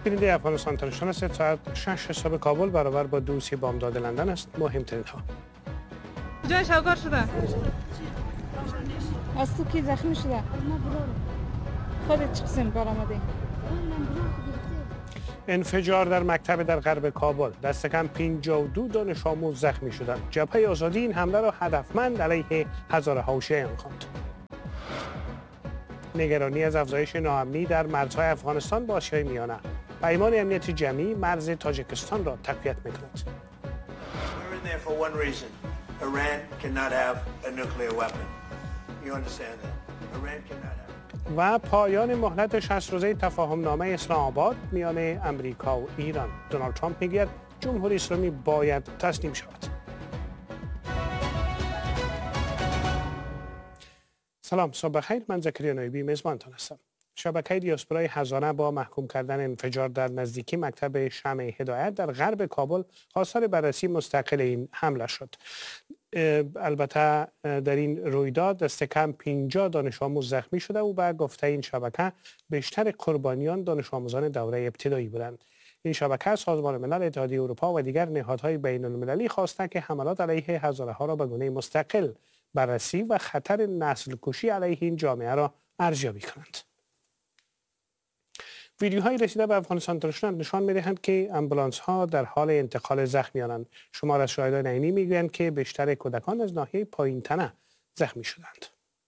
بیننده افغانستان تلویزیون است. ساعت 6 صبح کابل برابر با 2 بامداد لندن است. مهمترین ها. جای شوکار شده. از تو کی زخمی شده؟ خودت چه قسم کار آمده؟ انفجار در مکتب در غرب کابل، دست کم 52 دانش آموز زخمی شدند. جبهه آزادی این حمله را هدفمند علیه هزاره حوشیان خواند. نگرانی از افزایش ناامنی در مرزهای افغانستان با آسیای میانه. پیمان امنیتی جمعی مرز تاجیکستان را تقویت می‌کند. و پایان مهلت 60 روزه تفاهم نامه اسلام آباد میان امریکا و ایران. دونالد ترامپ میگوید جمهوری اسلامی باید تسلیم شود. سلام، صبح بخیر. من زکریا نایبی میزبانتان هستم. شبکه دیاسپورای هزانه با محکوم کردن انفجار در نزدیکی مکتب شمع هدایت در غرب کابل خواستار بررسی مستقل این حمله شد. البته در این رویداد دست کم 50 دانش آموز زخمی شده و به گفته این شبکه بیشتر قربانیان دانش آموزان دوره ابتدایی بودند. این شبکه سازمان ملل، اتحادیه اروپا و دیگر نهادهای بین المللی خواسته که حملات علیه هزاره ها را به گونه مستقل بررسی و خطر نسل کشی علیه این جامعه را ارزیابی کنند. ویدیوهای رسیده به افغانستان تلویزیون نشان می‌دهند که آمبولانس ها در حال انتقال زخمیانند. شمار از شاهدان عینی میگویند که بیشتر کودکان از ناحیه پایین تنه زخمی شدند.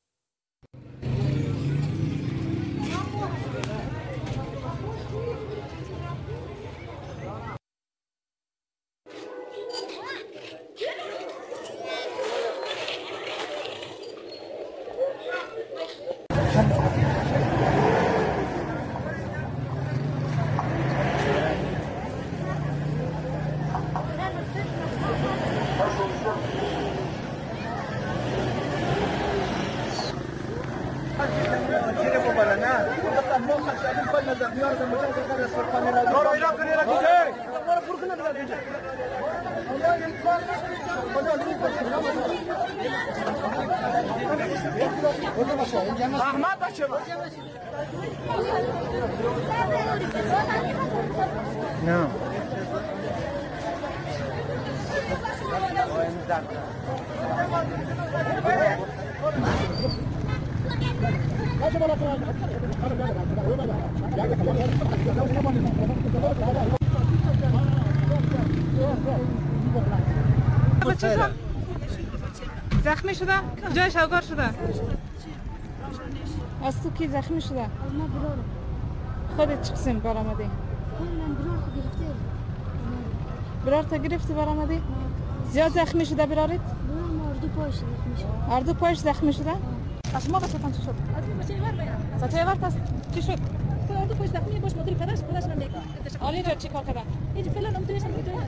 زخمی شده؟ جای شوکار شده. از تو کی زخمی شده؟ از ما برارم. خودت چه قسم کار آمده؟ من برار تو گرفته. برار تا گرفتی بار آمده؟ زیاد زخمی شده برارت؟ برارم اردو پاش زخمی شده. اردو پاش زخمی شده؟ از ما بچه‌تان چی شد؟ بچه ورد است. چی شد؟ اردو پاش زخمی باش موتور پدرش من میگه. آلی جا چی کار کردن؟ اینجا فعلا نمیتونم بگم.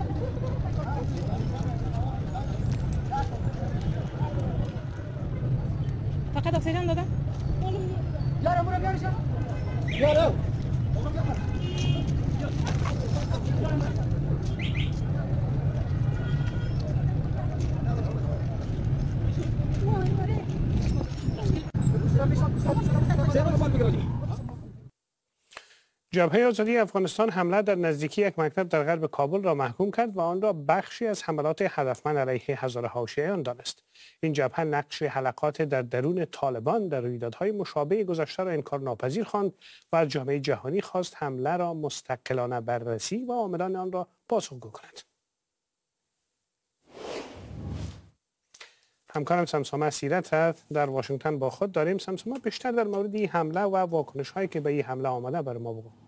فقط اکسیژن دادن؟ یارو برو بیارش. یارو. جبهه آزادی افغانستان حمله در نزدیکی یک مکتب در غرب کابل را محکوم کرد و آن را بخشی از حملات هدفمند علیه هزاره حوشیان دانست. این جبهه نقش حلقات در درون طالبان در رویدادهای مشابه گذشته را انکارناپذیر خواند و از جامعه جهانی خواست حمله را مستقلانه بررسی و عاملان آن را پاسخگو کند. همکارم سمسامه سیرت در واشنگتن با خود داریم. سمسامه، بیشتر در مورد این حمله و واکنش هایی که به این حمله آمده برای ما بگو.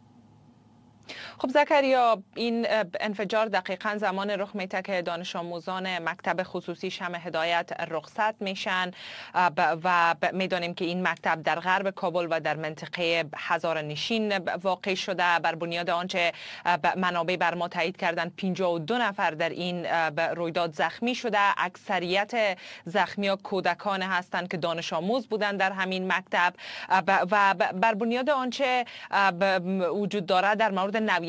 خب زکریا، این انفجار دقیقاً زمان رخ میده که دانش آموزان مکتب خصوصی شمع هدایت رخصت میشن و میدانیم که این مکتب در غرب کابل و در منطقه هزاره نشین واقع شده. بر بنیاد آنچه منابع بر ما تایید کردن 52 نفر در این رویداد زخمی شده. اکثریت زخمی ها کودکان هستند که دانش آموز بودند در همین مکتب و بر بنیاد آنچه وجود دارد در مورد نوعیت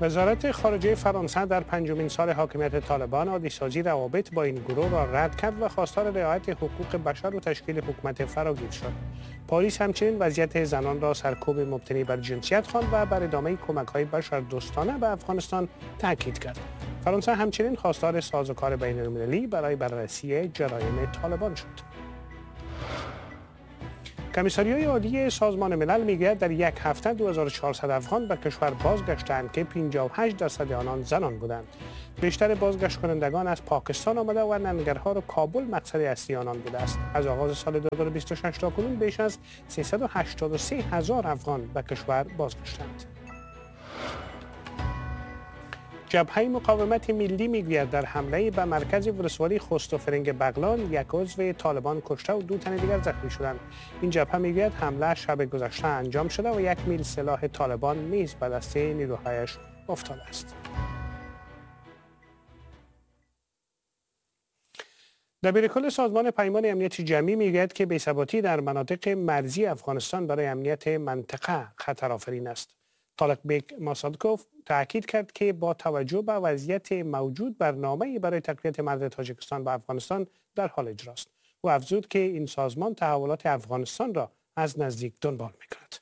وزارت خارجه فرانسه در پنجمین سال حاکمیت طالبان عادی‌سازی روابط با این گروه را رد کرد و خواستار رعایت حقوق بشر و تشکیل حکومت فراگیر شد. پاریس همچنین وضعیت زنان را سرکوب مبتنی بر جنسیت خواند و بر ادامه کمک‌های بشردوستانه به افغانستان تاکید کرد. فرانسه همچنین خواستار سازوکار بین‌المللی برای بررسی جرایم طالبان شد. کمیساریای عالی سازمان ملل میگوید در یک هفته 2400 افغان به کشور بازگشتند که 58% آنان زنان بودند. بیشتر بازگشت کنندگان از پاکستان آمده و ننگرهار و کابل مقصد اصلی آنان بوده است. از آغاز سال 2026 تا کنون بیش از 383,000 افغان به کشور بازگشتند. جبهه مقاومت ملی میگوید در حمله به مرکز ولسوالی خوست و فرنگ بغلان یک عضو طالبان کشته و 2 تن دیگر زخمی شدند. این جبهه میگوید حمله شب گذشته انجام شده و 1 میل سلاح طالبان نیز به دست نیروهایش افتاده است. دبیرکل سازمان پیمان امنیت جمعی میگوید که بی‌ثباتی در مناطق مرزی افغانستان برای امنیت منطقه خطرآفرین است. طارق بیگ ماسادکوف تاکید کرد که با توجه به وضعیت موجود برنامه‌ای برای تقویت مرز تاجیکستان با افغانستان در حال اجراست. او افزود که این سازمان تحولات افغانستان را از نزدیک دنبال می‌کند.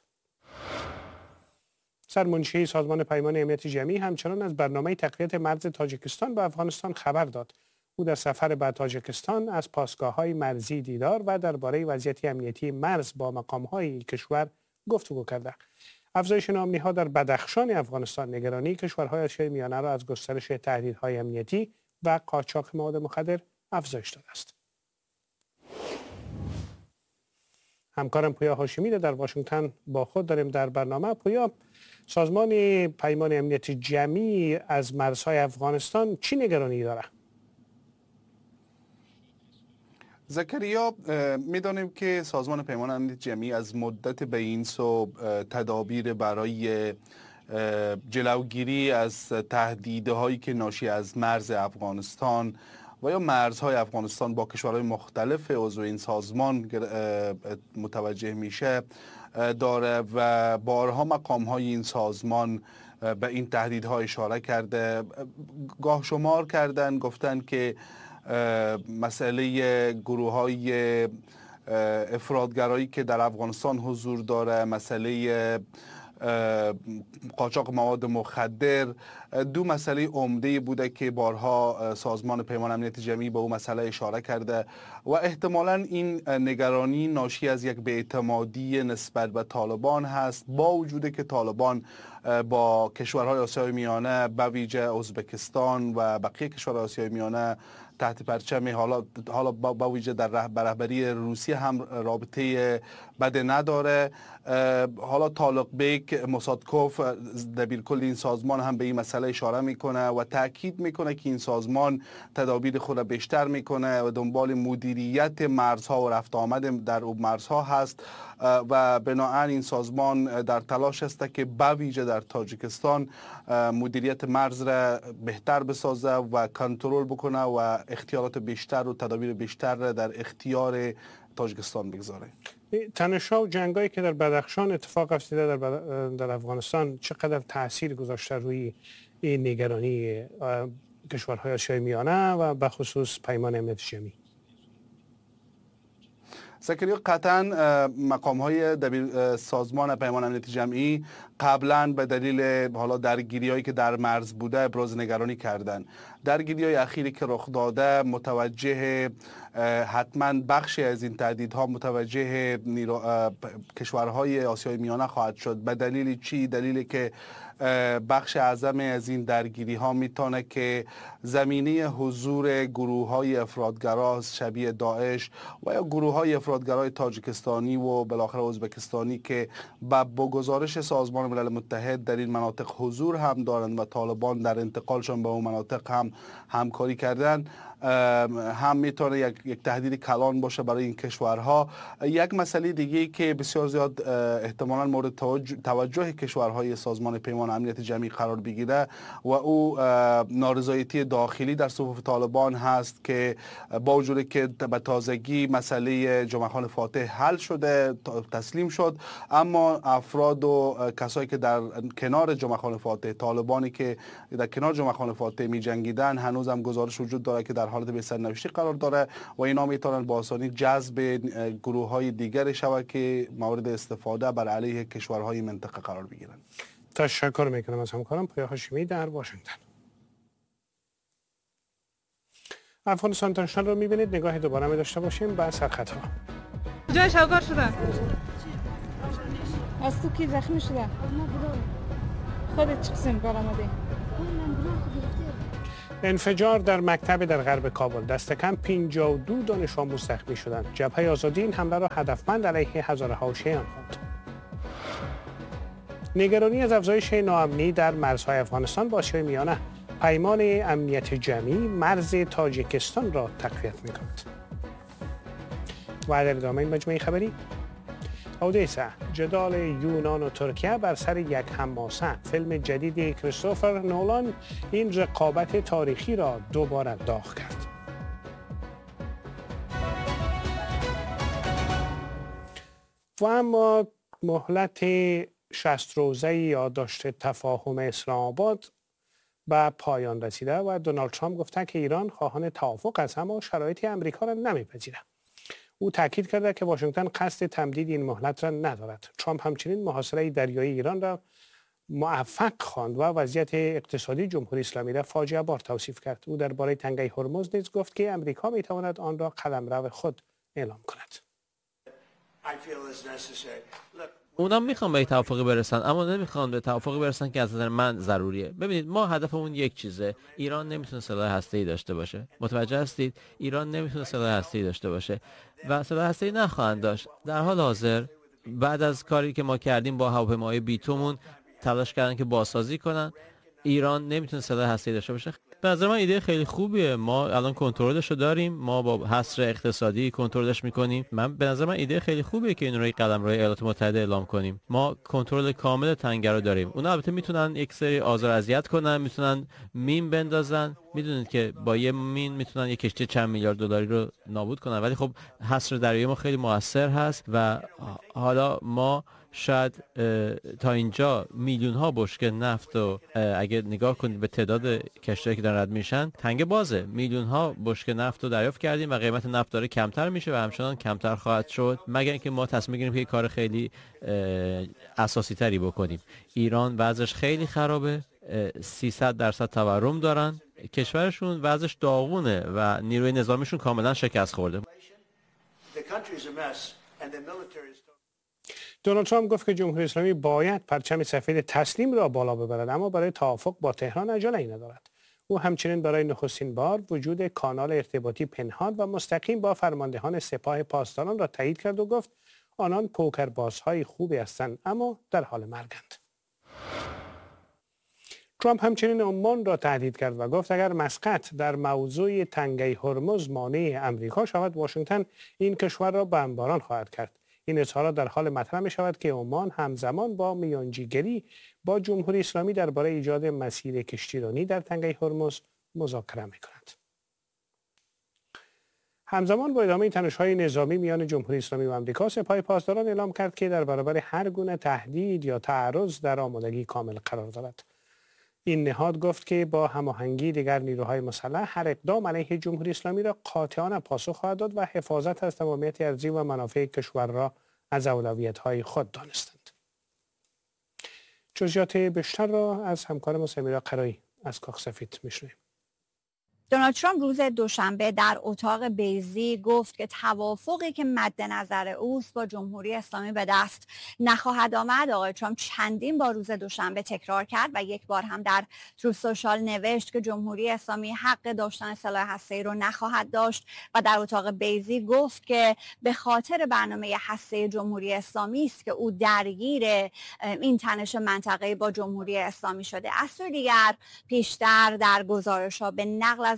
سرمنشی سازمان پیمان امنیت جمعی همچنان از برنامه تقویت مرز تاجیکستان با افغانستان خبر داد. او در سفر به تاجیکستان از پاسگاه‌های مرزی دیدار و درباره وضعیت امنیتی مرز با مقام‌های کشور گفتگو کرد. افزایش ناامنی‌ها در بدخشان افغانستان نگرانی کشورهای آسیای میانه را از گسترش تهدیدهای امنیتی و قاچاق مواد مخدر افزایش داده است. همکارم پویا هاشمی را در واشنگتن با خود داریم در برنامه. پویا، سازمان پیمان امنیت جمعی از مرزهای افغانستان چی نگرانی داره؟ زکریا، میدانیم که سازمان پیمان امنیت جمعی از مدت به این سو تدابیر برای جلوگیری از تهدیدهایی که ناشی از مرز افغانستان و یا مرزهای افغانستان با کشورهای مختلف عضو این سازمان متوجه میشه داره و بارها مقامهای این سازمان به این تهدیدها اشاره کرده، گاه شمار کردن، گفتن که مسئله گروه های افراطگرایی که در افغانستان حضور داره، مسئله قاچاق مواد مخدر، 2 مسئله عمده بوده که بارها سازمان پیمان امنیت جمعی به اون مسئله اشاره کرده و احتمالاً این نگرانی ناشی از یک بی‌اعتمادی نسبت به طالبان هست، با وجودی که طالبان با کشورهای آسیای میانه به ویژه ازبکستان و بقیه کشورهای آسیای میانه تحت پرچم حالا با ویژه در رهبری روسیه هم رابطه بده نداره. حالا طارق بیگ ماسادکوف دبیرکل این سازمان هم به این مسئله اشاره میکنه و تاکید میکنه که این سازمان تدابیر خود را بیشتر میکنه و دنبال مدیریت مرزها و رفت آمد در اون مرزها هست و بنابراین این سازمان در تلاش است که به ویژه در تاجیکستان مدیریت مرز را بهتر بسازه و کنترل بکنه و اختیارات بیشتر و تدابیر بیشتر را در اختیار تاجیکستان بگذاره. تنش‌ها و جنگایی که در بدخشان اتفاق افتاده در افغانستان چقدر تاثیر گذاشته روی این نگرانی کشورهای آسیای میانه و به خصوص پیمان امنیت جمعی؟ زکریا، قطعا مقام‌های سازمان پیمان امنیت جمعی قبلا به دلیل حالا درگیری‌هایی که در مرز بوده ابراز نگرانی کردند. درگیری‌های اخیری که رخ داده متوجه حتما بخشی از این تهدیدها متوجه کشورهای آسیای میانه خواهد شد. به دلیل چی؟ دلیلی که بخش اعظم از این درگیری ها میتونه که زمینه حضور گروه های افراطگرا شبیه داعش و یا گروه های افراطگرای تاجیکستانی و بالاخره ازبکستانی که با گزارش سازمان ملل متحد در این مناطق حضور هم دارند و طالبان در انتقالشان به اون مناطق هم همکاری کردن، هم میتونه یک تهدید کلان باشه برای این کشورها. یک مسئله دیگه که بسیار زیاد احتمالاً مورد توجه کشورهای سازمان پیمان امنیت جمعی قرار بگیره و او نارضایتی داخلی در صفوف طالبان هست که با وجودی که به تازگی مسئله جمعه خان فاتح حل شده، تسلیم شد، اما افراد و کسایی که در کنار جمعه خان فاتح، طالبانی که در کنار جمعه خان فاتح می جنگیدن، هنوز هم گزارش وجود داره که در حالت به سرنوشتی قرار داره و اینا میتونن با آسانی جذب گروه های دیگر شود که مورد استفاده بر علیه کشورهای منطقه قرار بگیرن. تشکر میکنم از همکارم پویا هاشمی در واشنگتن. افغانستان تنشن رو میبینید، نگاه دوباره می داشته باشیم به سرخط ها. جای شوکار شده؟ از تو کی زخمی شده؟ خودت چه قسم کار آمده؟ انفجار در مکتب در غرب کابل، دست کم 52 دانش آموز زخمی شدند. جبهه آزادی این حمله را هدفمند علیه هزاره حواشیان خواند. نگرانی از افزایش ناامنی در مرزهای افغانستان با آسیای میانه، پیمان امنیت جمعی مرز تاجیکستان را تقویت می‌کند. و در ادامه این مجموعه خبری، اودیسا، جدال یونان و ترکیه بر سر یک حماسه. فیلم جدید کریستوفر نولان این رقابت تاریخی را دوباره داغ کرد. و اما مهلت 60 روزه یادداشت تفاهم اسلام آباد به پایان رسیده و دونالد ترامپ گفته که ایران خواهان توافق است اما شرایط امریکا را نمیپذیرد. او تاکید کرده که واشنگتن قصد تمدید این مهلت را ندارد. ترامپ همچنین محاصره دریایی ایران را موفق خواند و وضعیت اقتصادی جمهوری اسلامی را فاجعه بار توصیف کرد. او درباره تنگه هرمز نیز گفت که امریکا میتواند آن را قلمرو خود اعلام کند. اونا میخوان به توافقی برسن اما نمیخوان به توافقی برسن که از نظر من ضروریه. ببینید ما هدفمون یک چیزه، ایران نمیتونه سلاح هسته‌ای داشته باشه. متوجه هستید؟ ایران نمیتونه سلاح هسته‌ای داشته باشه و سلاح هسته‌ای نخواهند داشت. در حال حاضر بعد از کاری که ما کردیم با هواپیماهای بیتومون تلاش کردن که بازسازی کنن، ایران نمیتونه سلاح هسته‌ای داشته باشه. به نظر من ایده خیلی خوبیه. ما الان کنترلش رو داریم، ما با حصر اقتصادی کنترلش میکنیم. به نظر من ایده خیلی خوبیه که این روی قلمرو ایالات متحده اعلام کنیم. ما کنترل کامل تنگه رو داریم. اونا البته میتونن یک سری آزار اذیت کنن، میتونن مین بندازن. میدونید که با یه مین میتونن یک کشتی چند میلیارد دلاری رو نابود کنن، ولی خب حصر دریایی ما خیلی موثر هست و حالا ما شاید تا اینجا میلیون ها بشکه نفت و اگه نگاه کنید به تعداد کشتی‌هایی که دارن رد میشن، تنگه بازه. میلیون ها بشکه نفت رو دریافت کردیم و قیمت نفت داره کمتر میشه و همچنان کمتر خواهد شد مگر اینکه ما تصمیم بگیریم که کار خیلی اساسی تری بکنیم. ایران وضعش خیلی خرابه، 300% تورم دارن، کشورشون وضعش داغونه و نیروی نظامیشون کاملا شکست خورده. دونالد ترامپ گفت که جمهوری اسلامی باید پرچم سفید تسلیم را بالا ببرد اما برای توافق با تهران عجله‌ای ندارد. او همچنین برای نخستین بار وجود کانال ارتباطی پنهان و مستقیم با فرماندهان سپاه پاسداران را تایید کرد و گفت آنان پوکربازهای خوبی هستند اما در حال مرگند. ترامپ همچنین عمان را تهدید کرد و گفت اگر مسقط در موضوع تنگه هرمز مانع امریکا شود، واشنگتن این کشور را بمباران خواهد کرد. این اظهارات در حال مطرح می شود که عمان همزمان با میانجیگری با جمهوری اسلامی درباره ایجاد مسیر کشتیرانی در تنگه هرمز مذاکره می کند. همزمان با ادامه تنش‌های نظامی میان جمهوری اسلامی و آمریکا، سپاه پاسداران اعلام کرد که در برابر هر گونه تهدید یا تعرض در آمادگی کامل قرار دارد. این نهاد گفت که با هماهنگی دیگر نیروهای مسلح هر اقدام علیه جمهوری اسلامی را قاطعانه پاسخ خواهد داد و حفاظت از تمامیت ارضی و منافع کشور را از اولویت‌های خود دانستند. جزئیات بیشتر را از همکارم سمیرا قرایی از کاخ سفید میشنویم. دونالد ترامپ روز دوشنبه در اتاق بیضی گفت که توافقی که مد نظر اوست با جمهوری اسلامی به دست نخواهد آمد. آقای ترامپ چندین بار روز دوشنبه تکرار کرد و یک بار هم در تروث سوشال نوشت که جمهوری اسلامی حق داشتن سلاح هسته‌ای رو نخواهد داشت و در اتاق بیضی گفت که به خاطر برنامه هسته جمهوری اسلامی است که او درگیر این تنش منطقه‌ای با جمهوری اسلامی شده. از سوی دیگر پیشتر در گزارش‌ها به نقل از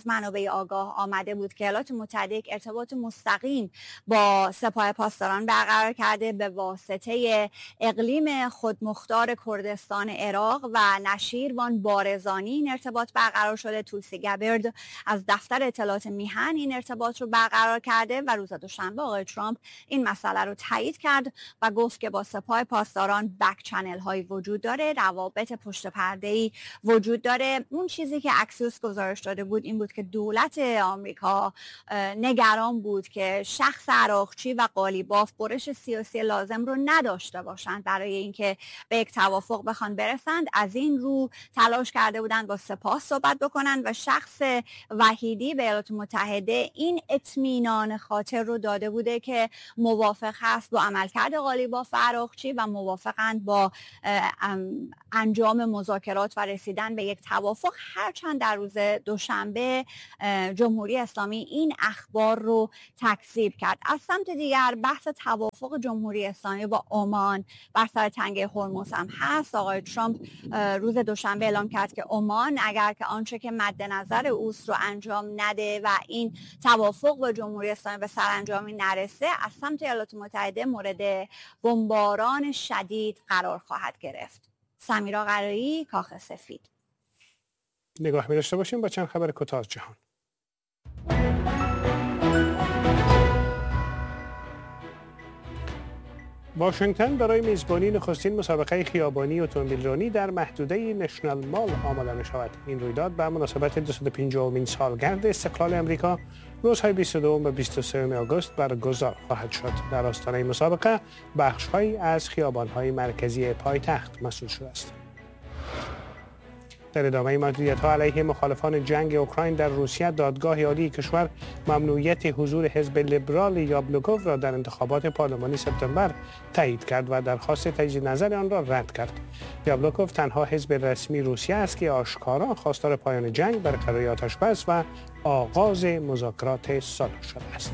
از منابع آگاه آمده بود که ایالات متحده یک ارتباط مستقیم با سپاه پاسداران برقرار کرده به واسطه اقلیم خودمختار کردستان عراق و نشیروان بارزانی این ارتباط برقرار شده. توسی گبرد از دفتر اطلاعات میهن این ارتباط رو برقرار کرده و روز دوشنبه آقای ترامپ این مسئله رو تایید کرد و گفت که با سپاه پاسداران بک چنل هایی وجود داره، روابط پشت پرده ای وجود داره. اون چیزی که اکسیوس گزارش داده بود این بود که دولت آمریکا نگران بود که شخص عراقچی و قالیباف برش سیاسی لازم رو نداشته باشند برای اینکه به یک توافق بخوان برسند. از این رو تلاش کرده بودند با سپاه صحبت بکنن و شخص وحیدی به ایالات متحده این اطمینان خاطر رو داده بوده که موافق هست با عملکرد قالیباف و عراقچی و موافقند با انجام مذاکرات و رسیدن به یک توافق، هرچند در روز دوشنبه جمهوری اسلامی این اخبار رو تکذیب کرد. از سمت دیگر بحث توافق جمهوری اسلامی با عمان بر سر تنگه هرمز هم هست. آقای ترامپ روز دوشنبه اعلام کرد که عمان اگر که آنچه که مد نظر اوست رو انجام نده و این توافق با جمهوری اسلامی به سرانجامی نرسه، از سمت ایالات متحده مورد بمباران شدید قرار خواهد گرفت. سمیرا قرایی، کاخ سفید. نگاه می داشته باشیم با چند خبر کوتاه از جهان. واشنگتن برای میزبانی نخستین مسابقه خیابانی اتومبیلرانی در محدوده نشنال مال آماده می شود. این رویداد به مناسبت 250مین سالگرد استقلال امریکا روزهای 22 و 23 آگوست برگزار خواهد شد. در آستانه مسابقه بخش‌هایی از خیابان‌های مرکزی پایتخت مسئول شده است. در ادامه محدودیت‌ها علیه مخالفان جنگ اوکراین در روسیه، دادگاه عالی کشور ممنوعیت حضور حزب لیبرال یابلوکوف را در انتخابات پارلمانی سپتامبر تایید کرد و درخواست تجدید نظر آن را رد کرد. یابلوکوف تنها حزب رسمی روسیه است که آشکارا خواستار پایان جنگ، برقراری آتش‌بس و آغاز مذاکرات صلح شده است.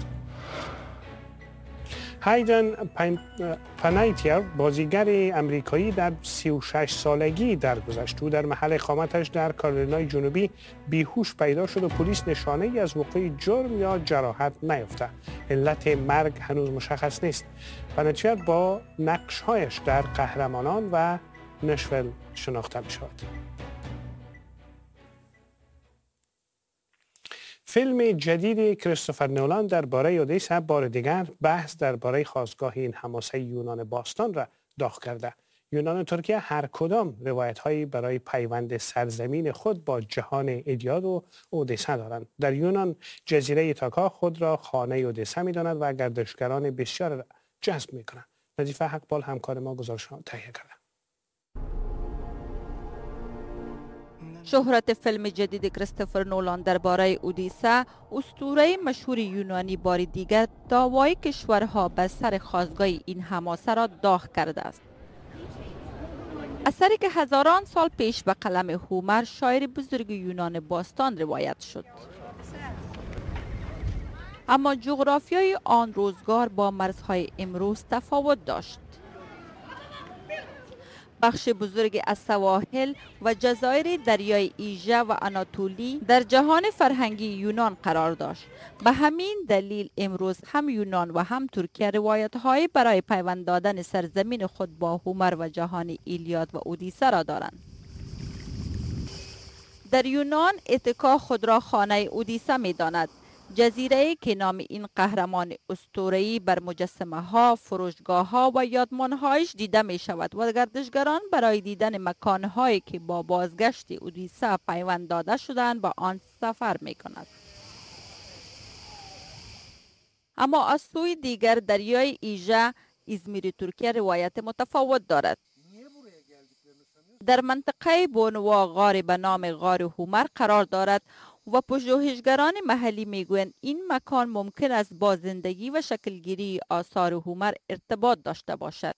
هایدن پانایتیر بازیگر امریکایی در 36 سالگی درگذشت. او در محل اقامتش در کارولینای جنوبی بیهوش پیدا شد و پلیس نشانه ای از وقوع جرم یا جراحت نیافته. علت مرگ هنوز مشخص نیست. پانایتیر با نقش‌هایش در قهرمانان و نشویل شناخته می‌شود. فیلم جدید کریستوفر نولان درباره اودیسه بار دیگر بحث درباره خاستگاه این حماسه یونان باستان را داغ کرده. یونان و ترکیه هر کدام روایت‌هایی برای پیوند سرزمین خود با جهان ایلیاد و اودیسه دارند. در یونان جزیره ایتاکا خود را خانه اودیسه می‌داند و گردشگران بسیار را جذب می‌کند. نظیفه حقبال همکار ما گزارش را تهیه کرده. شهرت فیلم جدید کریستوفر نولان درباره اودیسه، اسطوره مشهور یونانی بار دیگر دعوای کشورها به سر خاستگاه این حماسه را داغ کرده است. اثری که هزاران سال پیش به قلم هومر، شاعر بزرگ یونان باستان روایت شد. اما جغرافیای آن روزگار با مرزهای امروز تفاوت داشت. بخش بزرگی از سواحل و جزایر دریای ایژه و آناتولی در جهان فرهنگی یونان قرار داشت. به همین دلیل امروز هم یونان و هم ترکیه روایت‌های برای پیوند دادن سرزمین خود با هومر و جهان ایلیاد و اودیسه را دارند. در یونان اتکا خود را خانه اودیسه می داند. جزیره‌ای که نام این قهرمان اسطوره‌ای بر مجسمه‌ها، فروشگاه‌ها و یادمان‌هایش دیده می‌شود و گردشگران برای دیدن مکان‌هایی که با بازگشت اودیسه پیوند داده شدند به آن سفر می‌کنند. اما از سوی دیگر دریای ایژه، ازمیر ترکیه روایت متفاوت دارد. در منطقه بونوا غاری به نام غار هومر قرار دارد و پژوهشگران محلی میگویند این مکان ممکن است با زندگی و شکلگیری آثار هومر ارتباط داشته باشد.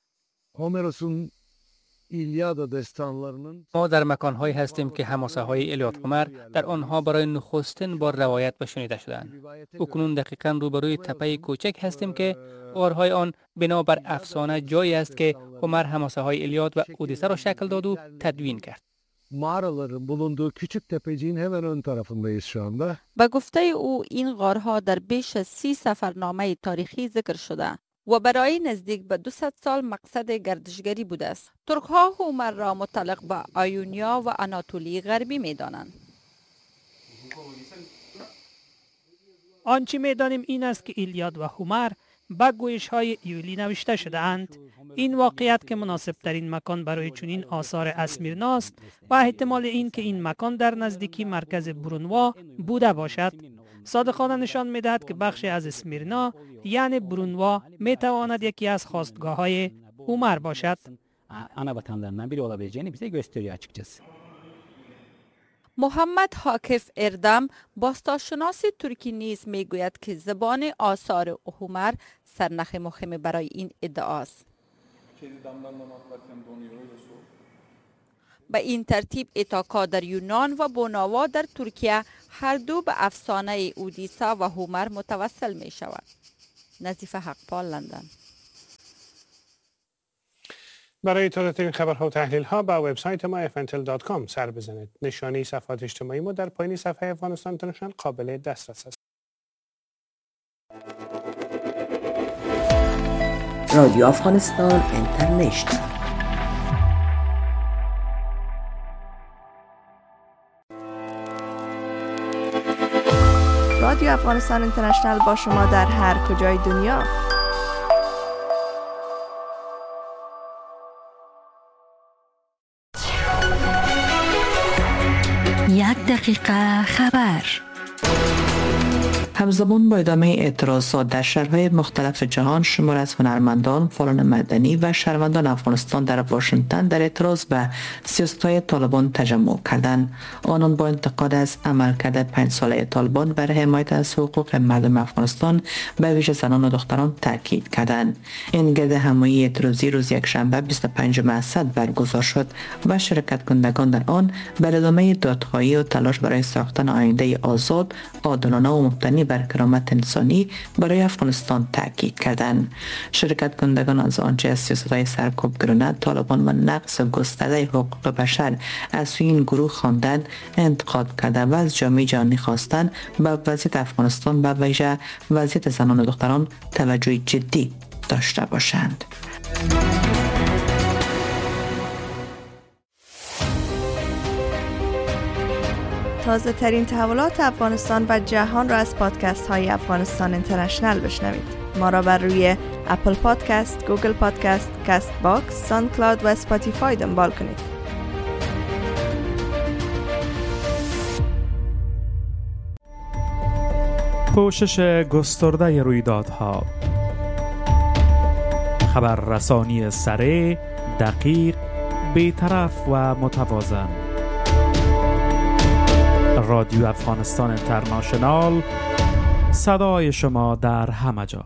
ما در مکان‌هایی هستیم که حماسه‌های الیاد هومر در آنها برای نخستین بار روایت و شنیده شدند. اکنون دقیقاً روبروی تپه کوچک هستیم که غارهای آن بنابر افسانه جایی است که هومر حماسه‌های الیاد و اودیسه را شکل داد و تدوین کرد. mağaraların bulunduğu küçük tepeciğin hemen ön tarafındayız şu anda. به گفته او این غارها در بیش از 30 سفرنامه تاریخی ذکر شده و برای نزدیک به 200 سال مقصد گردشگری بوده است. ترک‌ها هومر را متعلق به آیونیا و آناتولی غربی می‌دانند. آنچه می‌دانیم این است که ایلیاد و هومر به گویش‌های ایولی نوشته شده‌اند. این واقعیت که مناسب ترین مکان برای چنین آثار اسمیرنا است و احتمال این که این مکان در نزدیکی مرکز برونوا بوده باشد صادقانه نشان می‌دهد که بخش از اسمیرنا یعنی برونوا می‌تواند یکی از خاستگاه‌های هومر باشد. ana vatanlarından biri olabileceğini bize gösteriyor açıkçası. محمد حاکف اردم باستانشناس ترکی نیز میگوید که زبان آثار هومر سرنخ مهمی برای این ادعاست. به این ترتیب ایتاکا در یونان و بوناوا در ترکیه هر دو به افسانه اودیسا و هومر متوسل می شود. نظیفه حقپال، لندن. برای تازه‌ترین خبرها و تحلیل‌ها به وبسایت ما fntel.com سر بزنید. نشانی صفحات اجتماعی ما در پایین صفحه افغانستان اینترنشنال قابل دسترس است. رادیو افغانستان اینترنشنال. رادیو افغانستان اینترنشنال با شما در هر کجای دنیا. یک دقیقه خبر. همزمان با ادامه اعتراضات در شهرهای مختلف جهان، شمار از هنرمندان، فعالان مدنی و شهروندان افغانستان در واشنگتن در اعتراض به سیاست‌های طالبان تجمع کردند. آنان با انتقاد از عملکرد 5 ساله طالبان برای حمایت از حقوق مردم افغانستان به ویژه زنان و دختران تاکید کردند. این گرد همایی اعتراضی روز یکشنبه 25 اسد برگزار شد و شرکت کنندگان در آن بر ادامه دادخواهی و تلاش برای ساختن آینده آزاد، عادلانه و مبتنی بر کرامت انسانی برای افغانستان تاکید کردند. شرکت کنندگان از آنچه از سیاست‌های سرکوبگرانه طالبان و نقض گسترده حقوق بشر از سوی این گروه خواندند انتقاد کرده و از جامعه جهانی خواستند به وضعیت افغانستان و ویژه وضعیت زنان و دختران توجه جدی داشته باشند. تازه ترین تحولات افغانستان و جهان را از پادکست های افغانستان اینترنشنال بشنوید. ما را بر روی اپل پادکست، گوگل پادکست، کست باکس، ساوند کلاود و اسپاتیفای دنبال کنید. پوشش گسترده رویدادها، خبررسانی سریع، دقیق، بی‌طرف و متوازن. رادیو افغانستان اینترنشنال، صدای شما در همه جا.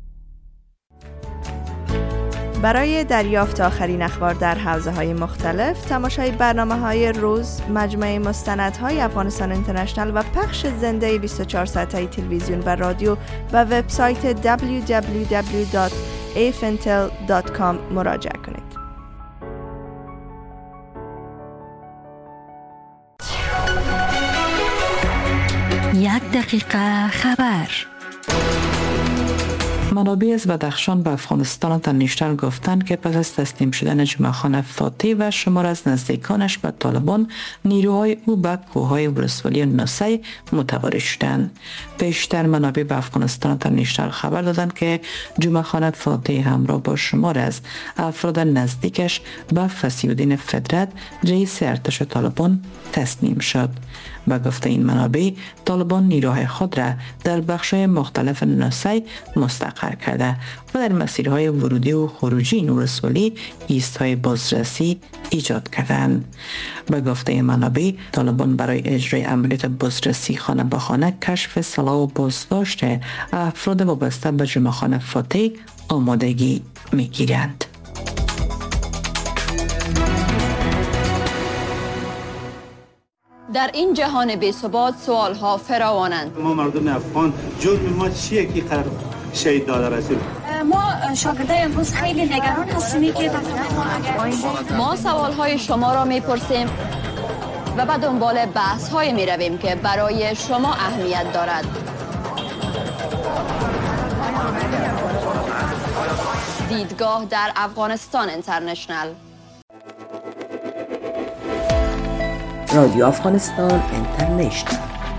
برای دریافت آخرین اخبار در حوزه‌های مختلف، تماشای برنامه‌های روز، مجموعه مستندهای افغانستان اینترنشنال و پخش زنده 24 ساعته تلویزیون و رادیو و وبسایت www.afntel.com مراجعه کنید. یک دقیقه خبر. منابع از بدخشان به افغانستان تنیشتر گفتند که پس از تسلیم شدن جمعه‌خان فاتح و شمار از نزدیکانش به طالبان، نیروهای او به کوههای ولسوالی نوسی متواری شدند. پیشتر منابع به افغانستان تنیشتر خبر دادند که جمعه‌خان فاتح همراه با شمار از افراد نزدیکش به فصیح‌الدین فدرت، رئیس ارتش طالبان تسلیم شد. به گفته این منابع، طالبان نیروهای خود را در بخش‌های مختلف نوسی مستقر کرده و در مسیرهای ورودی و خروجی این ولسوالی ایست‌های بازرسی ایجاد کردند. به گفته منابع، طالبان برای اجرای عملیات بازرسی خانه به خانه، کشف سلاح و بازداشت افراد وابسته به جمعه‌خان فاتح آمادگی می‌گیرند. در این جهان بی‌ثبات سوال‌ها فراوانند. ما مردم افغان جرم ما چیه که قرار شهید داده رسول؟ ما شاگردای امروز خیلی نگران هستیم که ما سوال‌های شما را می‌پرسیم و به دنبال بحث های می رویم که برای شما اهمیت دارد. دیدگاه در افغانستان اینترنشنل. رادیو افغانستان اینترنشنل.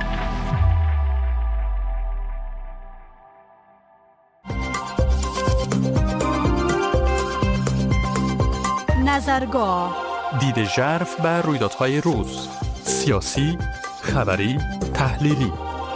نظرگاه، دید ژرف بر رویدادهای روز، سیاسی، خبری، تحلیلی.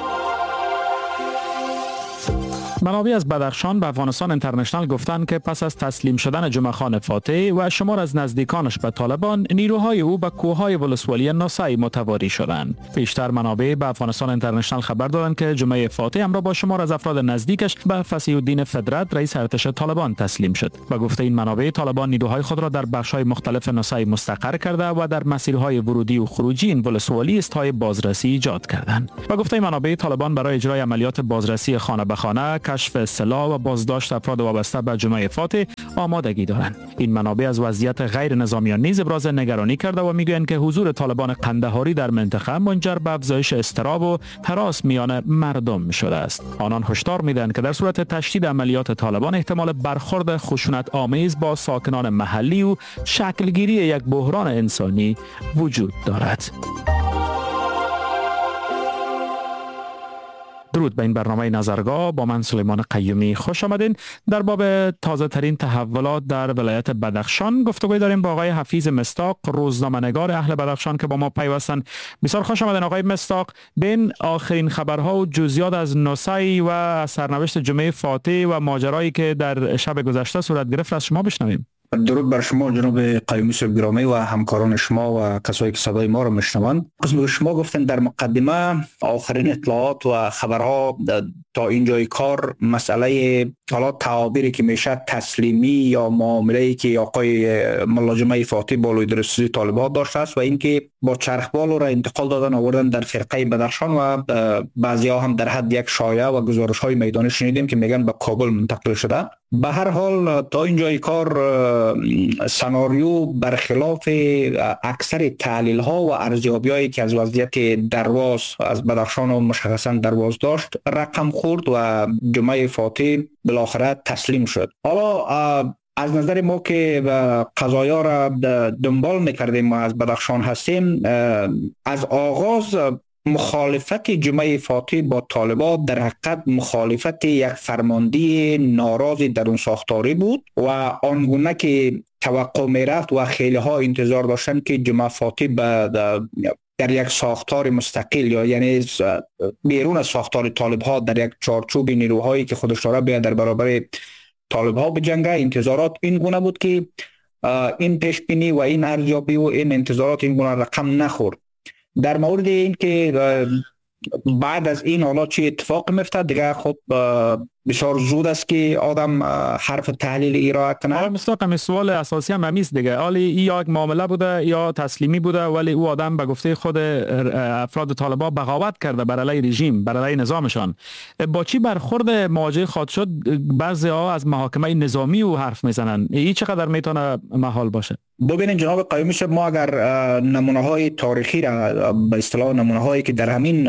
منابع از بدخشان به افغانستان اینترنشنل گفتند که پس از تسلیم شدن جمعه خان فاتح و شمار از نزدیکانش به طالبان، نیروهای او به کوههای ولسوالی ناسای متواری شدند. پیشتر منابع به افغانستان اینترنشنل خبر دادند که جمعه فاتح همراه با شمار از افراد نزدیکش به فصیح الدین فدرت رئیس ارتش طالبان تسلیم شد. به گفته این منابع، طالبان نیروهای خود را در بخش‌های مختلف ناسای مستقر کرده و در مسیرهای ورودی و خروجی این ولسوالی استهای بازرسی ایجاد کردند. به گفته منابع، طالبان برای اجرای عملیات بازرسی خانه به خانه، کشف سلاح و بازداشت افراد وابسته به جمعه فاتح آمادگی دارند. این منابع از وضعیت غیر نظامیان نیز ابراز نگرانی کرده و میگویند که حضور طالبان قندهاری در منطقه منجر به افزایش اضطراب و هراس میان مردم شده است. آنان هشدار میدهند که در صورت تشدید عملیات طالبان احتمال برخورد خشونت آمیز با ساکنان محلی و شکلگیری یک بحران انسانی وجود دارد. درود به این برنامه نظرگاه، با من سلیمان قیومی خوش آمدین. در باب تازه ترین تحولات در ولایت بدخشان گفتگوی داریم با آقای حفیظ مصداق، روزنامه‌نگار اهل بدخشان که با ما پیوستن. بسیار خوش آمدین آقای مصداق. بین آخرین خبرها و جزئیات از نوسای و سرنوشت جمعه فاتح و ماجرایی که در شب گذشته صورت گرفت از شما بشنویم. درود بر شما جناب قیومی صاحب گرامی و همکاران شما و کسایی که صدای ما را میشنوند. قسم شما گفتن در مقدمه آخرین اطلاعات و خبرها تا اینجای کار مسئله حالا تعابیری که میشه تسلیمی یا معامله‌ای که آقای ملا جمعه فاتح با لیدرشپ طالبان داشته است و اینکه با چرخبال را انتقال دادن آوردن در فرقه بدخشان و بعضی‌ها هم در حد یک شایعه و گزارش‌های میدانی شنیدیم که میگن به کابل منتقل شده. به هر حال تا اینجای کار سناریو برخلاف اکثر تحلیل ها و ارزیابی‌هایی که از وضعیت درواز از بدخشان و مشخصا درواز داشت رقم خورد و جمعه فاتح بالاخره تسلیم شد. حالا از نظر ما که قضایا را دنبال میکردیم و از بدخشان هستیم، از آغاز مخالفت جمعه فاتح با طالبان در حقیقت مخالفت یک فرماندهی ناراضی در اون ساختاری بود و آنگونه که توقع میرفت و خیلی ها انتظار داشتن که جمعه فاتح در یک ساختار مستقل یا یعنی بیرون از ساختار طالب ها در یک چارچوب نیروهایی که خودش داره بیاد در برابر طالب ها بجنگه. انتظارات این گونه بود که این پیش بینی و این ارزیابی و این انتظارات این گونه رقم نخورد. در مورد این که بعد از این حالا چه اتفاق میفته دیگه خب بسیار زود است که آدم حرف تحلیل ارائه کنه. مستقیم سوال اساسی هم همیست دیگه، حالی یا یک معامله بوده یا تسلیمی بوده، ولی او آدم به گفته خود افراد طالبان بغاوت کرده بر علیه رژیم، بر علیه نظامشان. با چی برخورد مواجه خواهد شد؟ بعضی ها از محاکمه نظامی او حرف میزنن. این چقدر میتونه محال باشه؟ ببینید جناب قیومی صاحب، ما اگر نمونه های تاریخی را به اصطلاح نمونه هایی که در همین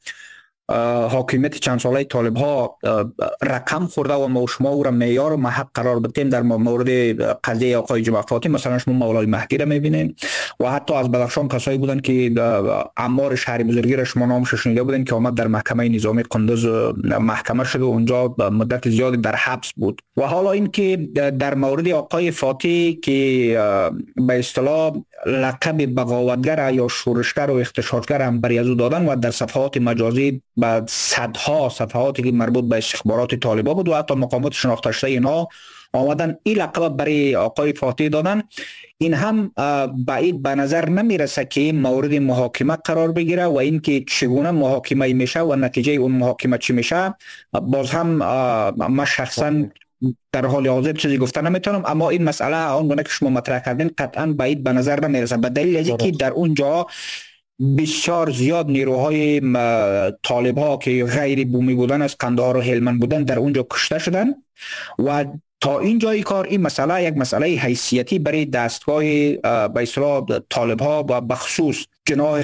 حاکمیت چند ساله طالب ها رقم خورده و ما شما او را معیار و محک قرار بدیم، در مورد قضیه آقای جمعه فاتح مثلا شما مولای مهدی را میبینید و حتی از بدخشان کسایی بودن که عمار شهر بزرگی را شما نامش شنیده بودن که آمد در محکمه نظامی قندوز محکمه شد و اونجا مدت زیادی در حبس بود. و حالا این که در مورد آقای فاتح که به اصطلاح لقب بغاوتگر یا شورشگر و اغتشاشگر هم بر او دادن و در صفحات مجازی بعد صدها صفحاتی که مربوط به استخبارات طالبان بود و حتی مقامات شناخته شده اینا آمدن این لقب برای آقای فاتح دادن، این هم بعید به نظر نمیرسه که این مورد محاکمه قرار بگیره و اینکه چگونه محاکمه میشه و نتیجه اون محاکمه چی میشه باز هم من شخصا در حال حاضر چیزی گفتن نمیتونم، اما این مسئله آنگونه که شما مطرح کردین قطعا بعید به نظر نمیرسه به دلیل از اینکه در اونجا بسیار زیاد نیروهای طالب ها که غیر بومی بودن از قندهار و هلمند بودن در اونجا کشته شدن و تا این جای کار این مسئله یک مسئله حیثیتی برای دستگاه به اصطلاح طالب ها و بخصوص جناح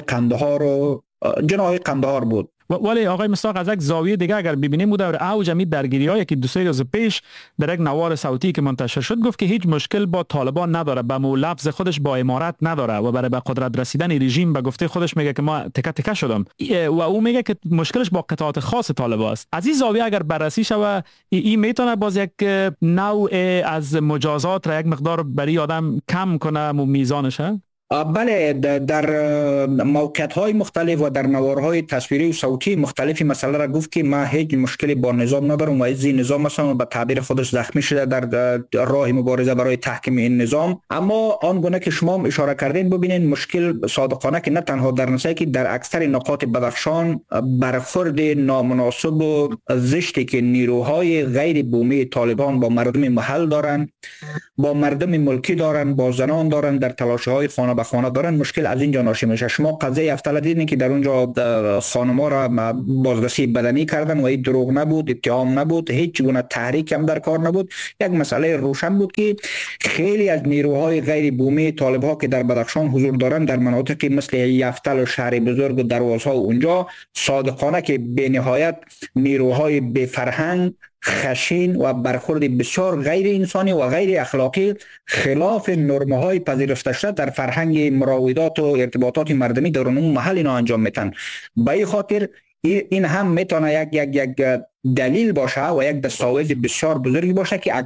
قندهار بود. ولی آقای مصداق از یک زاویه دیگه اگر ببینیم در اوج می درگیری‌هایی که 2-3 روز پیش در یک نوار صوتی که منتشر شد گفت که هیچ مشکل با طالبان نداره، به لفظ خودش با امارت نداره و برای به قدرت رسیدن رژیم به گفته خودش میگه که ما تکه تکه شدم و او میگه که مشکلش با قطعات خاص طالبان است. از این زاویه اگر بررسی شود این میتونه باز یک نوع از مجازات را یک مقدار برای آدم کم کنه و میزانشه. بله، در موقعیت‌های مختلف و در نوارهای تصویری و صوتی مختلفی مسئله را گفت که ما هیچ مشکلی با نظام ندارم و از این نظام مثلا به تعبیر خودش زخمی شده در راه مبارزه برای تحکیم این نظام. اما آنگونه که شما اشاره کردین ببینید مشکل صادقانه که نه تنها در نسایی که در اکثر نقاط بدخشان برخورد نامناسب و زشتی که نیروهای غیر بومی طالبان با مردم محل دارن، با مردم ملکی دارن، با زنان دارن، در تلاش‌های خانه به خانه دارن، مشکل از اینجا ناشی میشه. شما قضیه افتاله دیدین که در اونجا خانم‌ها را بازرسی بدنی کردن و این دروغ نبود، اتهام نبود، هیچ گونه تحریک هم در کار نبود. یک مسئله روشن بود که خیلی از نیروهای غیر بومی طالب‌ها که در بدخشان حضور دارن در مناطقی مثل یفتل و شهر بزرگ و دروازها اونجا صادقانه که به نهایت نیروهای بی فرهنگ، خشین و برخورد بسیار غیر انسانی و غیر اخلاقی خلاف نرم‌های پذیرفته شده در فرهنگ مراودات و ارتباطات مردمی در اون محل اینا انجام میتن. به این خاطر این هم میتونه یک دلیل باشه و یک دستاویز بسیار بزرگی باشه که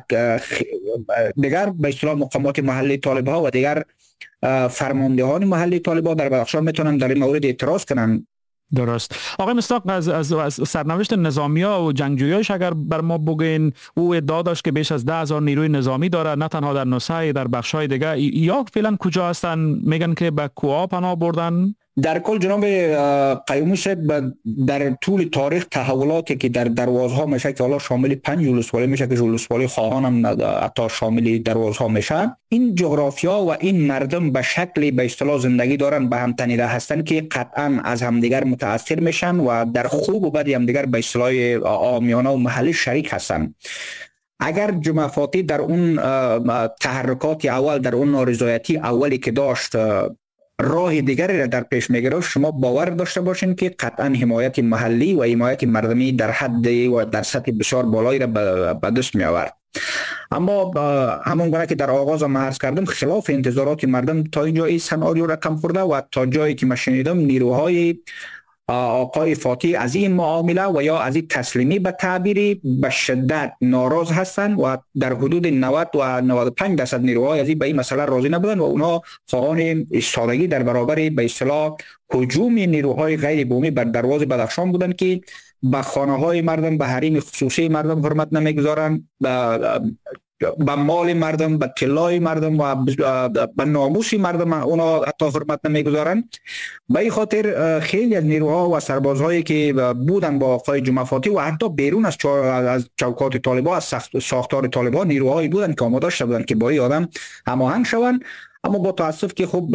دیگر به اصطلاح مقامات محلی طالب‌ها و دیگر فرماندهان محلی طالب‌ها در بدخشان میتونن در این مورد اعتراض کنن. درست. آقای مصداق از سرنوشت نظامی‌ها و جنگجویاش اگر بر ما بگین، او ادعا داشت که بیش از 10,000 نیروی نظامی داره، نه تنها در نوسه، در بخش‌های دیگه. یا فعلا کجا هستن؟ میگن که به کوها پناه بردن. در کل جناب قیومی صاحب در طول تاریخ تحولاتی که در دروازها میشه که حالا شامل 5 ولسوالی میشه که ولسوالی خواهان هم حتی شامل دروازها میشه، این جغرافیا و این مردم به شکلی به اصطلاح زندگی دارن، به هم تنیده هستن که قطعا از همدیگر متاثر میشن و در خوب و بد همدیگر به اصطلاح عامیانه و محلی شریک هستن. اگر جمعه فاتی در اون تحرکات اول، در اون نارضایتی اولی که داشت راه دیگری را در پیش میگیره، شما باور داشته باشین که قطعا حمایت محلی و حمایت مردمی در حد و در سطح بسیار بالایی را به دست می آورد. اما همون گونه که در آغاز ما عرض کردم خلاف انتظارات مردم تا اینجا این سناریو را کم خورده و تا جایی که من شنیدم نیروهای آقای فاتی از این معامله و یا از این تسلیمی به تعبیری به شدت ناراض هستند و در حدود 90 و 95% نیروهای از این به این مسئله راضی نبودن و اونا خواهان ایستادگی در برابر به اصطلاح هجوم نیروهای غیر بومی بر دروازه بدخشان بودند که به خانه های مردم، به حریم خصوصی مردم حرمت نمیگذارن، به مال مردم، به طلای مردم و به ناموس مردم اونا حتی حرمت نمیگذارن. به این خاطر خیلی از نیروها و سربازهایی که بودن با آقای جمعه فاتی و حتی بیرون از چوکات طالبان، از ساختار طالبان، نیروهایی بودن که آماده شدن که با این آدم هماهنگ شوند. اما با تاسف که خب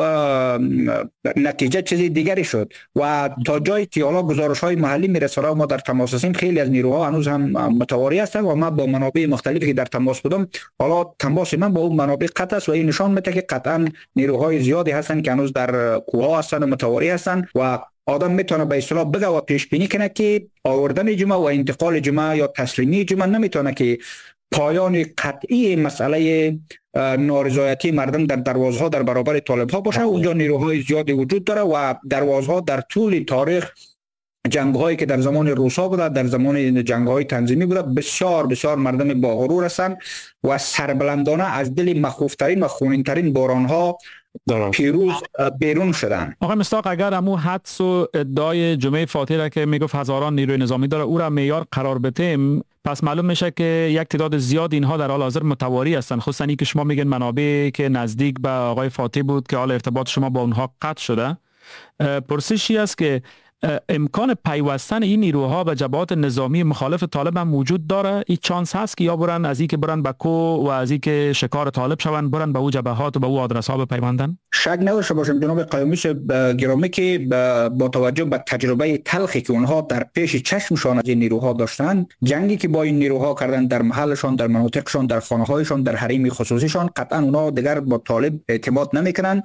نتیجه چیزی دیگری شد و تا جایی که حالا گزارش‌های محلی میرسه و ما در تماس هستیم، خیلی از نیروها هنوز هم متواری هستند و ما با منابع مختلفی که در تماس بودم، حالا تماس من با اون منابع قطع است و این نشان میده که قطعا نیروهای زیادی هستند که هنوز در کوها هستند و متواری هستند و آدم میتونه به اصطلاح بگه و پیش بینی کنه که آوردن جمعه و انتقال جمعه یا تسلیمی جمعه نمیتونه که پایان قطعی مسئله نارضایتی مردم در دروازها در برابر طالب‌ها باشه. اونجا نیروهای زیادی وجود داره و دروازها در طول تاریخ جنگ‌هایی که در زمان روسا بوده، در زمان جنگ‌های تنظیمی بوده، بسیار بسیار مردم با غرور هستند و سربلندانه از دل مخوفترین و خونین‌ترین بحران‌ها پیروز بیرون شدن. آقای مصداق اگر امو حدس و ادعای جمعه فاتی را که میگفت هزاران نیروی نظامی داره او را معیار قرار بدیم، پس معلوم میشه که یک تعداد زیاد اینها در حال حاضر متواری هستند، خصوصا اینکه شما میگن منابع که نزدیک به آقای فاتی بود که حال ارتباط شما با اونها قطع شده. پرسشی است که امکان پیوستن این نیروها به جبهات نظامی مخالف طالب هم وجود داره؟ این چانس هست که یا برن از این که برن به کو و از این که شکار طالب شون برن به او جبهات و به او آدرس ها بپیوندن؟ شک نداشته باشم جناب قیومی گرامی که با توجه به تجربه تلخی که اونها در پیش چشمشان از این نیروها داشتن، جنگی که با این نیروها کردن در محلشان، در مناطقشان، در خانه‌هایشان، در حریم خصوصیشان، قطعا اونها دیگر با طالب اعتماد نمیکنن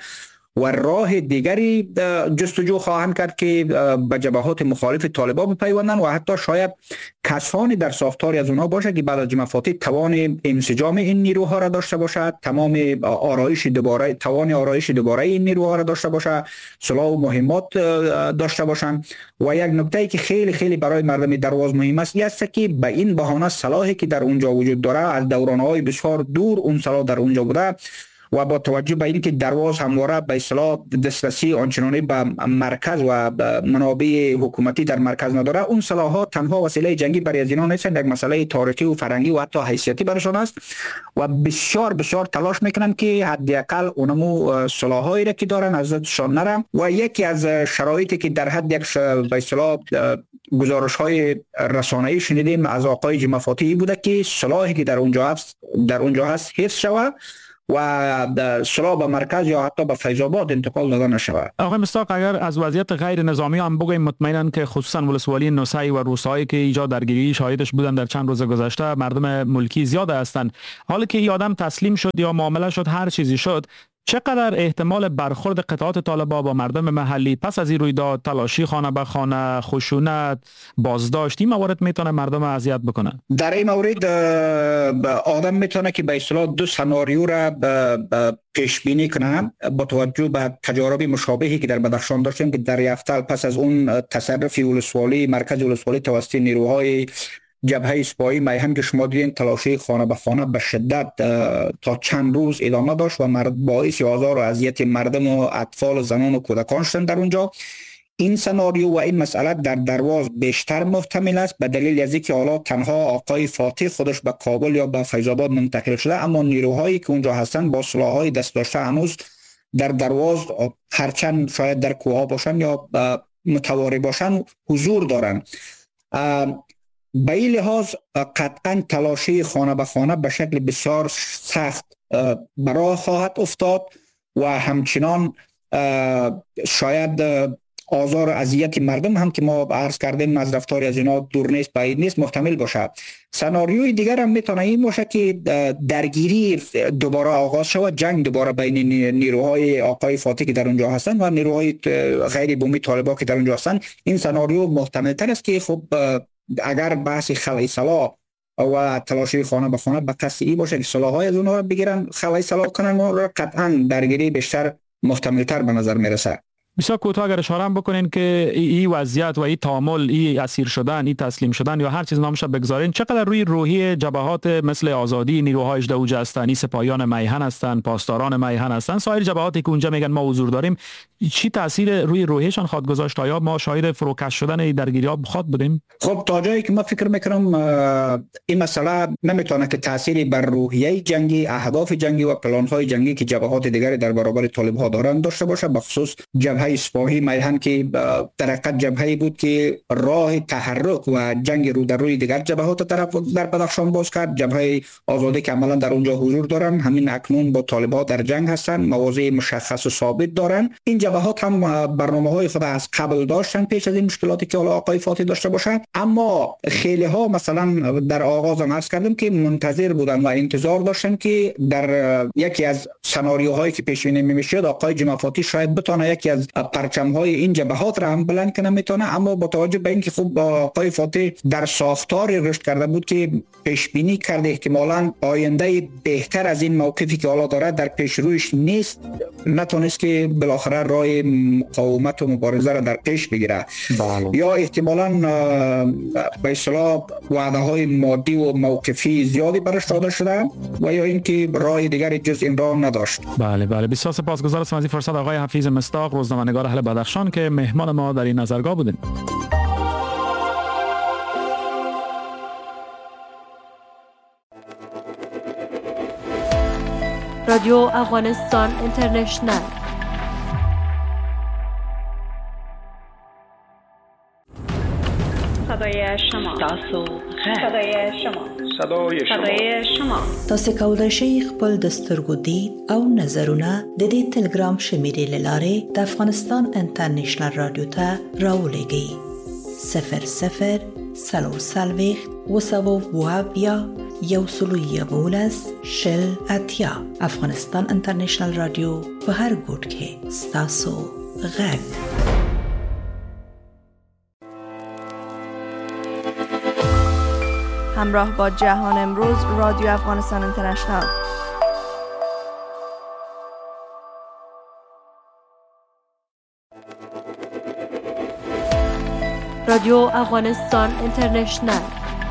و راه دیگری جستجو خواهند کرد که به جبهات مخالف طالبان بپیوندند و حتی شاید کسانی در ساختاری از اونها باشه که بعد از جمع فاتی توان انسجام این نیروها را داشته باشد، توان آرایش دوباره این نیروها را داشته باشه، سلاح و مهمات داشته باشند. و یک نکته ای که خیلی خیلی برای مردم درواز مهم است این است که به این بهانه سلاحی که در اونجا وجود داره از دوران‌های بسیار دور اون سلاح در اونجا بوده و با توجه به اینکه درواز همواره به اصطلاح دسترسی آنچنانی به مرکز و منابع حکومتی در مرکز نداره، اون سلاح‌ها تنها وسیله جنگی برای از اینا نیستند، یک مسئله تاریخی و فرهنگی و حتی حیثیتی برشان است و بسیار بسیار تلاش میکنن که حداقل اونمو سلاح‌هایی را که دارن ازشان نره. و یکی از شرایطی که در حد یک به اصطلاح گزارش‌های رسانه‌ای شنیدیم از آقای جمع فاتی بوده که سلاحی که در اونجا هست حفظ شود و سلاح به مرکز یا حتی به فیض آباد انتقال داده نشود. آقای مصداق، اگر از وضعیت غیر نظامی هم بگوییم، مطمئناً که خصوصا ولسوالی نوسعی و روستایی که ایجاد درگیری شاهدش بودن در چند روز گذشته مردم ملکی زیاد هستند. حالی که این آدم تسلیم شد یا معامله شد هر چیزی شد، چقدر احتمال برخورد قطعات طالبان با مردم محلی پس از این رویداد، تلاشی خانه به خانه، خشونت، بازداشت، این موارد میتونه مردم اذیت بکنه؟ در این مورد آدم میتونه که به اصطلاح دو سناریو را پیش بینی کنه با توجه به تجارب مشابهی که در بدخشان داشتیم که در یفتل پس از اون تصرف ولسوالی مرکز ولسوالی توسط نیروهای جبهه سپاهی میهن که شما دیدین تلاشی خانه به خانه به شدت تا چند روز ادامه داشت و باعث آزار و اذیت مردم و اطفال و زنان و کودکان شدند در اونجا. این سناریو و این مسئله در درواز بیشتر محتمل است به دلیل از اینکه حالا تنها آقای فاتح خودش به کابل یا به فیض آباد منتقل شده، اما نیروهایی که اونجا هستند با سلاح‌های دست داشته هنوز در درواز هرچند شاید در کوها باشن یا متواری باشن حضور دارند. به این لحاظ قطعا تلاشی خانه به خانه به شکل بسیار سخت برای خواهد افتاد و همچنان شاید آزار و اذیت مردم هم که ما عرض کردیم از رفتاری از اینا دور نیست بعید نیست محتمل باشه. سناریوی دیگر هم میتونه این باشه که درگیری دوباره آغاز شود، جنگ دوباره بین نیروهای آقای فاتح که در اونجا هستن و نیروهای غیر بومی طالبان که در اونجا هستن. این سناریو محتمل تر است که خب اگر بحث خلای سلاح و تلاشی خانه به خانه به قصد ای باشه که سلاح‌های از اونها رو بگیرن خلای سلاح کنن و قطعا درگیری بیشتر محتمل تر به نظر میرسه. بسیار کوتاه اگر اشاره بکنین که این وضعیت و این تعامل، این اسیر شدن، این تسلیم شدن یا هر چیز نامش بگذارین، چقدر روی روحی جبهات مثل آزادی، نیروهای اژدوج هستن، سپاهیان میهن هستن، پاسداران میهن هستن، سایر جبهاتی که اونجا میگن ما حضور داریم، چی تاثیر روی روحیشان خواهد گذاشت؟ آیا ما شاهد فروکش شدن درگیری‌ها خواهد بودیم؟ خب تا جایی که ما فکر میکنم این مسئله نمیتونه که تأثیری بر روحیه جنگی، اهداف جنگی و پلان‌های جنگی که جبهات دیگری در برابر طالب‌ها دارند داشته باشه. بخصوص جبهه سپاهی میهن که در حقیقت جبهه‌ای بود که راه تحرک و جنگ رو در روی دیگر جبهات طرف در بدخشان باز کرد. جبهه آزادی که عملا در اونجا حضور دارن، همین اکنون با طالب‌ها در جنگ هستن، مواضع مشخص و ثابت دارن. این جبهات هم برنامه‌های خود از قبل داشتن پیش از این مشکلاتی که حالا آقای فاتح داشته باشند، اما خیلی ها مثلا در آغاز هم عرض کردم که منتظر بودن و انتظار داشتن که در یکی از سناریوهایی که پیش بینی می‌شد آقای جمع فاتی شاید بتونه یکی از پرچم‌های این جبهات را هم بلند کنه میتونه، اما با توجه به اینکه خب آقای فاتح در ساختاری رشد کرده بود که پیش بینی کرده احتمالاً آینده بهتر از این موقفی که حالا داره در پیش رویش نیست، نتونست که بالاخره راه مقاومت و مبارزه را در پیش بگیره. یا احتمالاً به اصطلاح وعده‌های مادی و موقفی زیادی برش داده شده و یا اینکه راه دیگری جز این راه نداشت. بله بسیار سپاسگزارم از این فرصت آقای حفیظ مصداق، روزنامه‌نگار اهل بدخشان که مهمان ما در این نظرگاه بودین. رادیو افغانستان اینترنشنل. صدای شما. صدای شما. صدای شما. تاسو کولای شئ خپل د سترګو دید او نظرونه د دې ټلګرام شمیرې لاره د افغانستان انټرنیشنل رادیو ته راولېږئ. 00 سلور سلويخ وسوو وابیا 101.0 افغانستان انترنشنل رادیو په هر ګوټ کې ستاسو غږ. همراه با جهان امروز رادیو افغانستان اینترنشنال. رادیو افغانستان اینترنشنل.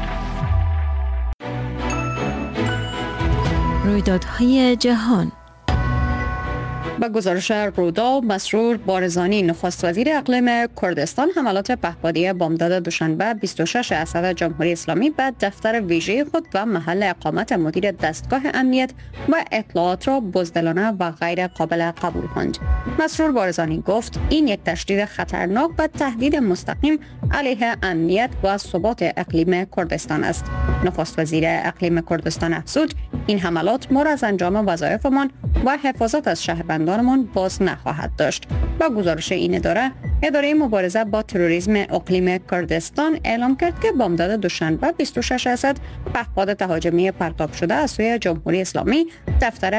رویدادهای جهان. با گزارش رودا، مسرور بارزانی نخست وزیر اقلیم کردستان حملات پهپادی بامداد دوشنبه 26 اسد جمهوری اسلامی به دفتر ویژه خود و محل اقامت مدیر دستگاه امنیت و اطلاعات را بزدلانه و غیر قابل قبول خواند. مسرور بارزانی گفت این یک تشدید خطرناک و تهدید مستقیم علیه امنیت و ثبات اقلیم کردستان است. نخست وزیر اقلیم کردستان افزود این حملات ما را از انجام وظایفمان و حفاظت از شهروندانمان باز نخواهد داشت. با گزارش این اداره مبارزه با تروریسم اقلیم کردستان اعلام کرد که بامداد دوشنبه 26 اسد پهپاد تهاجمی پرتاب شده از سوی جمهوری اسلامی دفتر